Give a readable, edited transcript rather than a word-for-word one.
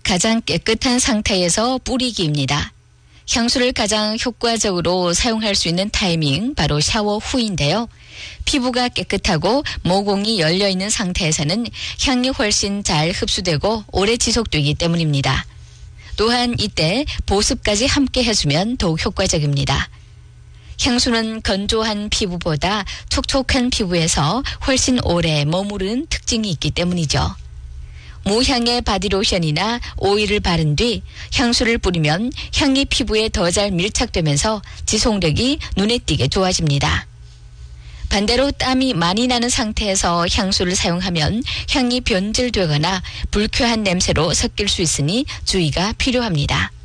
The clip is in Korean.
가장 깨끗한 상태에서 뿌리기입니다. 향수를 가장 효과적으로 사용할 수 있는 타이밍 바로 샤워 후인데요. 피부가 깨끗하고 모공이 열려있는 상태에서는 향이 훨씬 잘 흡수되고 오래 지속되기 때문입니다. 또한 이때 보습까지 함께 해주면 더욱 효과적입니다. 향수는 건조한 피부보다 촉촉한 피부에서 훨씬 오래 머무르는 특징이 있기 때문이죠. 무향의 바디로션이나 오일을 바른 뒤 향수를 뿌리면 향이 피부에 더 잘 밀착되면서 지속력이 눈에 띄게 좋아집니다. 반대로 땀이 많이 나는 상태에서 향수를 사용하면 향이 변질되거나 불쾌한 냄새로 섞일 수 있으니 주의가 필요합니다.